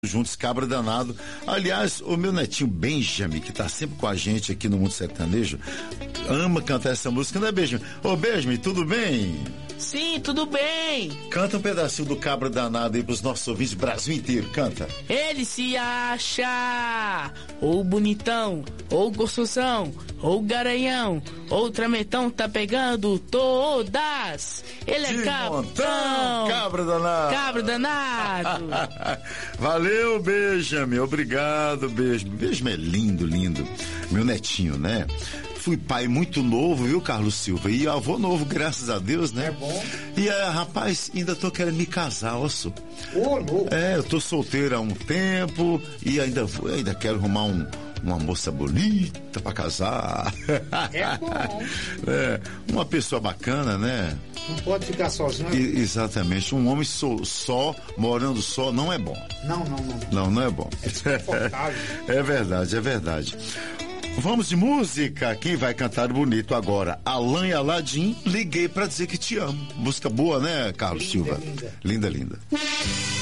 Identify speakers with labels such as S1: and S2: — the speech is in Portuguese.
S1: juntos, Cabra Danado. Aliás, o meu netinho Benjamin, que tá sempre com a gente aqui no Mundo Sertanejo, ama cantar essa música, né, Benjamin? Ô, Benjamin, tudo bem?
S2: Sim, tudo bem.
S1: Canta um pedacinho do Cabra Danado aí pros nossos ouvintes, Brasil inteiro, canta.
S2: Ele se acha ou bonitão, ou gostosão, ou garanhão, ou trametão, tá pegando todas. Ele é capitão.
S1: Cabra Danado.
S2: Cabra danado.
S1: Valeu, Benjamin, obrigado, Benjamin. Benjamin é lindo, lindo. Meu netinho, né? Fui pai muito novo, viu, Carlos Silva? E avô novo, graças a Deus, né?
S3: É bom.
S1: E, rapaz, ainda tô querendo me casar, osso.
S3: Louco.
S1: Eu tô solteiro há um tempo e ainda quero arrumar uma moça bonita pra casar.
S3: É bom.
S1: Uma pessoa bacana, né?
S3: Não pode ficar sozinho.
S1: Exatamente. Um homem só, morando só, não é bom.
S3: Não.
S1: Não é bom.
S3: É desconfortável.
S1: É verdade, é verdade. Vamos de música. Quem vai cantar bonito agora? Alan e Aladim, Liguei pra Dizer Que Te Amo. Música boa, né, Carlos Silva?
S3: Linda.
S1: Linda.